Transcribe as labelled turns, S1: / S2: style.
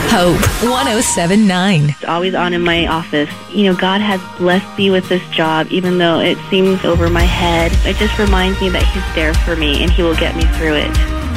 S1: Hope 107.9.
S2: It's always on in my office. God has blessed me with this job, even though it seems over my head. It just reminds me that He's there for me and He will get me through it.